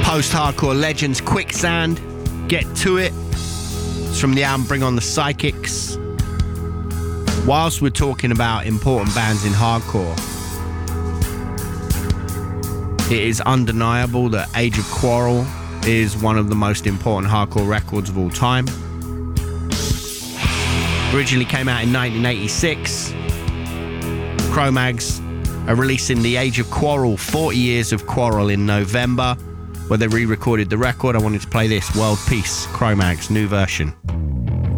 Post-hardcore legends, Quicksand, Get To It. It's from the album Bring On The Psychics. Whilst we're talking about important bands in hardcore, it is undeniable that Age of Quarrel is one of the most important hardcore records of all time. Originally came out in 1986. Cro-Mags are releasing the Age of Quarrel, 40 Years of Quarrel in November, where they re-recorded the record. I wanted to play this, World Peace, Cro-Mags, new version.